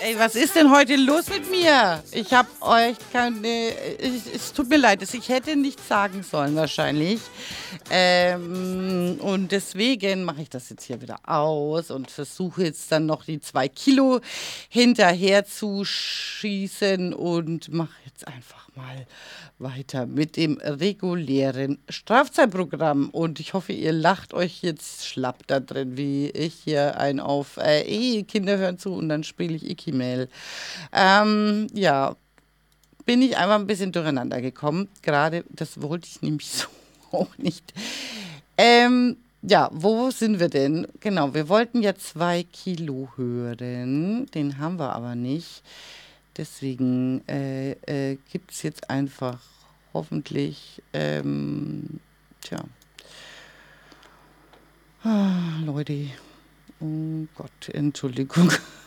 Ey, was ist denn heute los mit mir? Ich habe euch keine. Es tut mir leid, ich hätte nichts sagen sollen wahrscheinlich. Und deswegen mache ich das jetzt hier wieder aus und versuche jetzt dann noch die 2 Kilo hinterher zu schießen und mache jetzt einfach mal weiter mit dem regulären Strafzeitprogramm. Und ich hoffe, ihr lacht euch jetzt schlapp da drin, wie ich hier ein auf Kinder hören zu und dann spiele ich Iki-Mail. Ja, bin ich einfach ein bisschen durcheinander gekommen. Gerade, das wollte ich nämlich so auch nicht. Ja, wo sind wir denn? Genau, wir wollten ja 2 Kilo hören. Den haben wir aber nicht. Deswegen gibt es jetzt einfach hoffentlich, tja, Leute, oh Gott, Entschuldigung.